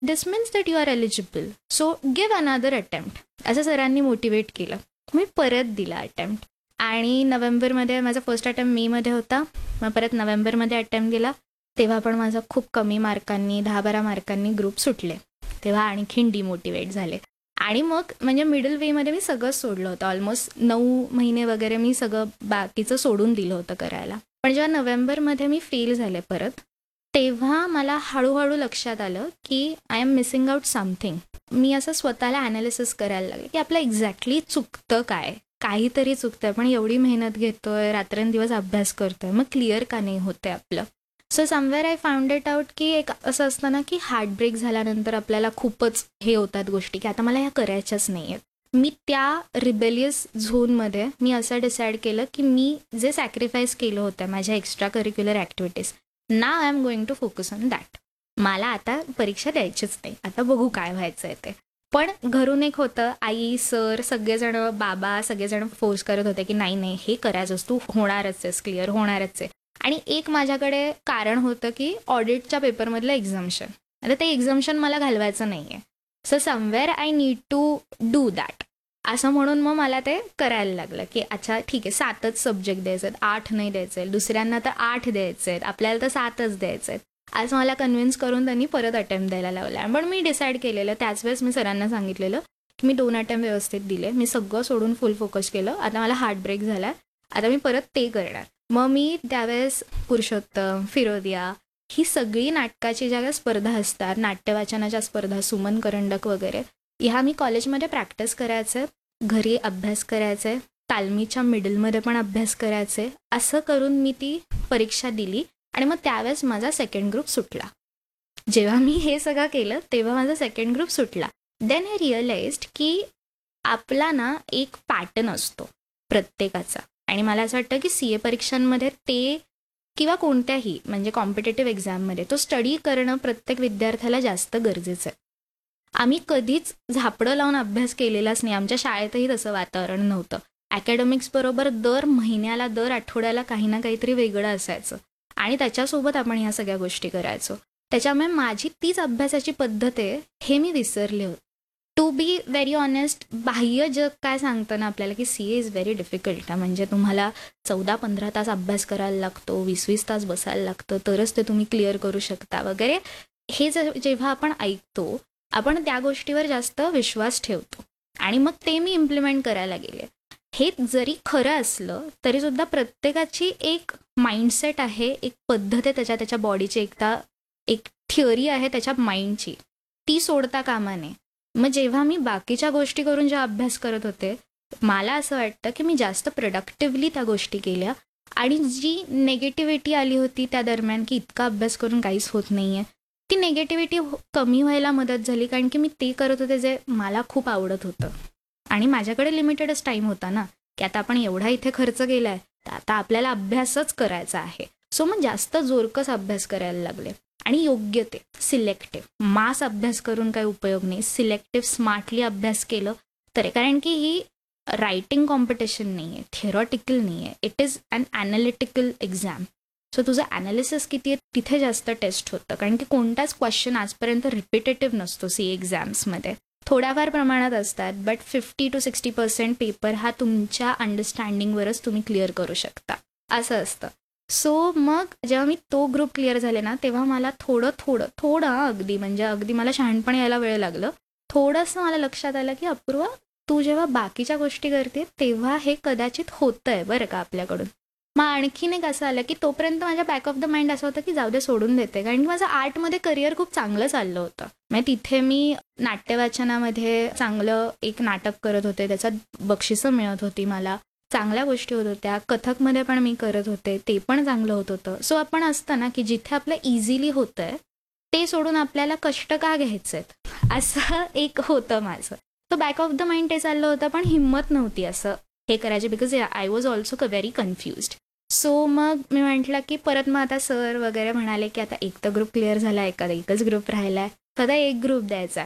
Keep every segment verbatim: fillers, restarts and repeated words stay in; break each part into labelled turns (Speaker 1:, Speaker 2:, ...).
Speaker 1: This means that you R eligible, so give another attempt, असं सरांनी motivate केलं. मी परत दिला अटेम्प्ट आणि नोव्हेंबरमध्ये माझा फर्स्ट अटेम्प्ट मेमध्ये होता, मग परत नोव्हेंबरमध्ये अटेम्प्ट दिला. तेव्हा पण माझा खूप कमी मार्कांनी, दहा बारा मार्कांनी ग्रुप सुटले. तेव्हा आणखीन डिमोटिवेट झाले आणि मग म्हणजे मिडल वेमध्ये मी सगळं सोडलं होतं. ऑलमोस्ट नऊ महिने वगैरे मी सगळं बाकीचं सोडून दिलं होतं करायला. पण जेव्हा नोव्हेंबरमध्ये मी फेल झाले परत, तेव्हा मला हळूहळू लक्षात आलं की I am missing out something. मी असं स्वतःला ॲनालिसिस करायला लागले की आपलं एक्झॅक्टली चुकतं काय, काहीतरी चुकतंय, पण एवढी मेहनत घेतोय, रात्रंदिवस अभ्यास करतोय, मग क्लिअर का नाही होतंय आपलं. So somewhere I found it out की एक असं असतं ना की हार्टब्रेक झाल्यानंतर आपल्याला खूपच हे होतात गोष्टी की आता मला ह्या करायच्याच नाही आहेत. मी त्या रिबेलियस झोनमध्ये मी असं डिसाईड केलं की मी जे सॅक्रिफाईस केलं होतं माझ्या extra curricular activities, now I am going to focus on that. मला आता परीक्षा द्यायचीच नाही, आता बघू काय व्हायचं आहे ते. पण घरून एक होतं, आई, सर, सगळेजण, बाबा, सगळेजण फोर्स करत होते की नाही नाही हे करायचंच, तू होणारच आहेस, क्लिअर होणारच आहे. आणि एक माझ्याकडे कारण होतं की ऑडिटच्या पेपरमधलं एक्झाम्शन. आता ते एक्झाम्शन मला घालवायचं नाही आहे, so somewhere I need to do that, असं म्हणून मग मला ते करायला लागलं की अच्छा ठीक आहे, सातच सब्जेक्ट द्यायचे आहेत, आठ नाही द्यायचे, दुसऱ्यांना तर आठ द्यायचे आहेत, आपल्याला तर सातच द्यायचे आहेत, असं मला कन्व्हिन्स करून त्यांनी परत अटेम्प्ट द्यायला लावला. पण मी डिसाईड केलेलं, त्याच वेळेस मी सरांना सांगितलेलं की मी दोन अटेम्प्ट व्यवस्थित दिले, मी सगळं सोडून फुल फोकस केलं, आता मला हार्ट ब्रेक झाला, आता मी परत ते करणार. मग मी त्यावेळेस पुरुषोत्तम, फिरोदिया, ही सगळी नाटकाची ज्या स्पर्धा असतात, नाट्यवाचनाच्या स्पर्धा, सुमन करंडक वगैरे, ह्या मी कॉलेजमध्ये प्रॅक्टिस करायचं, घरी अभ्यास करायचे, तालमीच्या मिडलमध्ये पण अभ्यास करायचे, असं करून मी ती परीक्षा दिली. आणि मग त्यावेळेस माझा सेकंड ग्रुप सुटला. जेव्हा मी हे सगळं केलं तेव्हा माझा सेकंड ग्रुप सुटला. देन आय रिअलाइज्ड की आपला ना एक पॅटर्न असतो प्रत्येकाचा, आणि मला असं वाटतं की सी ए परीक्षांमध्ये ते किंवा कोणत्याही म्हणजे कॉम्पिटेटिव्ह एक्झाममध्ये तो स्टडी करणं प्रत्येक विद्यार्थ्याला जास्त गरजेचं आहे. आम्ही कधीच झापडं लावून अभ्यास केलेलाच नाही, आमच्या शाळेतही तसं वातावरण नव्हतं. ॲकॅडमिक्स बरोबर दर महिन्याला, दर आठवड्याला काही ना काहीतरी वेगळं असायचं आणि त्याच्यासोबत आपण ह्या सगळ्या गोष्टी करायचो. त्याच्यामुळे माझी तीच अभ्यासाची पद्धत आहे हे मी विसरले होते. टू बी व्हेरी ऑनेस्ट, बाह्य जग काय सांगतं ना आपल्याला की C A is very difficult, म्हणजे तुम्हाला चौदा पंधरा तास अभ्यास करायला लागतो, वीस वीस तास बसायला लागतं, तरच ते तुम्ही क्लिअर करू शकता वगैरे. हे जे जेव्हा आपण ऐकतो आपण त्या गोष्टीवर जास्त विश्वास ठेवतो आणि मग ते मी इम्प्लिमेंट करायला गेले. हे जरी खरं असलं तरीसुद्धा प्रत्येकाची एक माइंडसेट आहे, एक पद्धत आहे, त्याच्या त्याच्या बॉडीची एकता, एक थिअरी आहे त्याच्या माइंडची, ती सोडता कामा नये. मग जेव्हा मी बाकीच्या गोष्टी करून जेव्हा अभ्यास करत होते, मला असं वाटतं की मी जास्त प्रोडक्टिव्हली त्या गोष्टी केल्या आणि जी नेगेटिव्हिटी आली होती त्या दरम्यान की इतका अभ्यास करून काहीच होत नाही आहे, ती नेगेटिव्हिटी कमी व्हायला मदत झाली. कारण की मी ते करत होते जे मला खूप आवडत होतं आणि माझ्याकडे लिमिटेडच टाईम होता ना की आता आपण एवढा इथे खर्च केला आहे तर आता आपल्याला अभ्यासच करायचा आहे. सो मग जास्त जोरकस अभ्यास करायला लागले आणि योग्य ते सिलेक्टिव्ह, मास अभ्यास करून काही उपयोग नाही, सिलेक्टिव्ह स्मार्टली अभ्यास केलं तर. कारण की ही रायटिंग कॉम्पिटिशन नाही आहे, थिअरॉटिकल नाही आहे, it is an analytical exam. So तुझं ॲनालिसिस किती आहे तिथे जास्त टेस्ट होतं. कारण की कोणताच क्वेश्चन आजपर्यंत रिपिटेटिव्ह नसतो सी एक्झाम्समध्ये, थोड्याफार प्रमाणात असतात, but fifty to sixty percent paper हा तुमच्या अंडरस्टँडिंगवरच तुम्ही क्लिअर करू शकता, असं असतं. सो मग जेव्हा मी तो ग्रुप क्लिअर झाले ना तेव्हा मला थोडं थोडं थोडं अगदी म्हणजे अगदी मला शहाणपण यायला वेळ लागलं. थोडंसं मला लक्षात आलं की अपूर्वा, तू जेव्हा बाकीच्या गोष्टी करते तेव्हा हे कदाचित होतंय बरं का आपल्याकडून. मग आणखीन एक असं आलं की तोपर्यंत माझ्या बॅक ऑफ द माइंड असं होतं की जाऊ दे, सोडून देते. कारण की माझं आर्टमध्ये करिअर खूप चांगलं चाललं होतं. म्हणजे तिथे मी नाट्यवाचनामध्ये चांगलं एक नाटक करत होते, त्याच्यात बक्षिसं मिळत होती, मला चांगल्या गोष्टी होत होत्या. कथकमध्ये पण मी करत होते, ते पण चांगलं होत होतं. सो आपण असतं ना की जिथे आपलं इझिली होतंय ते सोडून आपल्याला कष्ट का घ्यायचेत, असं एक होतं माझं. तो बॅक ऑफ द माइंड ते चाललं होतं, पण हिंमत नव्हती असं हे करायचे because I was also very confused. So मग मी म्हटलं की परत मग आता सर वगैरे म्हणाले की आता एक तर ग्रुप क्लिअर झाला, एखादा एकच ग्रुप राहिला आहे, सध्या एक ग्रुप द्यायचा.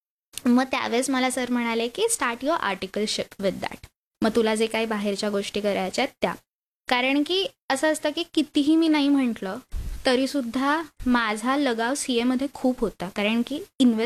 Speaker 1: मग त्यावेळेस मला सर म्हणाले की start your articleship with that. मग तुला जे काही बाहेरच्या गोष्टी करायच्या आहेत त्या. कारण की असं असतं की कितीही मी नाही म्हटलं तरीसुद्धा माझा लगाव सी एमध्ये खूप होता. कारण की इन्व्हेस्ट